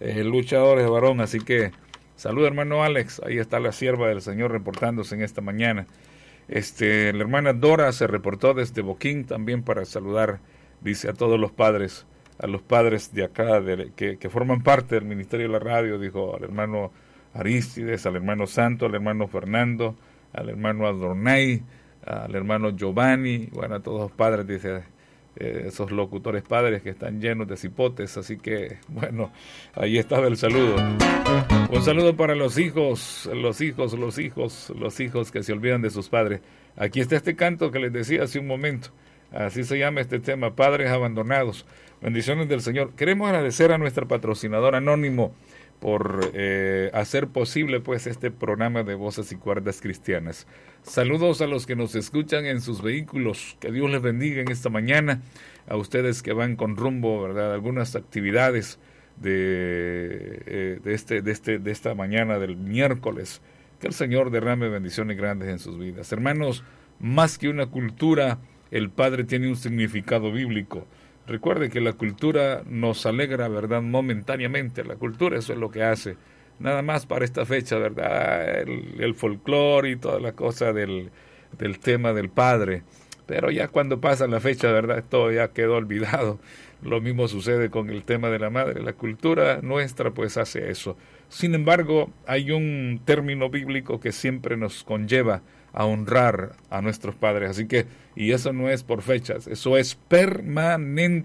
luchadores de varón. Así que saluda, hermano Alex. Ahí está la sierva del Señor reportándose en esta mañana. La hermana Dora se reportó desde Boquín también para saludar, dice, a todos los padres, a los padres de acá que forman parte del Ministerio de la Radio, dijo al hermano Arístides, al hermano Santo, al hermano Fernando, al hermano Adornay, al hermano Giovanni, bueno, a todos los padres, dice, esos locutores padres que están llenos de cipotes. Así que, bueno, ahí estaba el saludo. Un saludo para los hijos que se olvidan de sus padres. Aquí está este canto que les decía hace un momento. Así se llama este tema, Padres Abandonados. Bendiciones del Señor. Queremos agradecer a nuestra patrocinadora Anónimo por hacer posible pues este programa de Voces y Cuerdas Cristianas. Saludos a los que nos escuchan en sus vehículos. Que Dios les bendiga en esta mañana. A ustedes que van con rumbo, ¿verdad?, a algunas actividades de esta mañana del miércoles. Que el Señor derrame bendiciones grandes en sus vidas. Hermanos, más que una cultura, el Padre tiene un significado bíblico. Recuerde que la cultura nos alegra, ¿verdad?, momentáneamente. La cultura, eso es lo que hace. Nada más para esta fecha, ¿verdad?, el folclore y toda la cosa del tema del Padre. Pero ya cuando pasa la fecha, ¿verdad?, todo ya quedó olvidado. Lo mismo sucede con el tema de la madre. La cultura nuestra pues hace eso. Sin embargo, hay un término bíblico que siempre nos conlleva a honrar a nuestros padres. Así que, y eso no es por fechas, eso es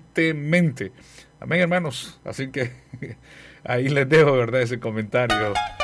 permanentemente. Amén, hermanos. Así que ahí les dejo, ¿verdad?, ese comentario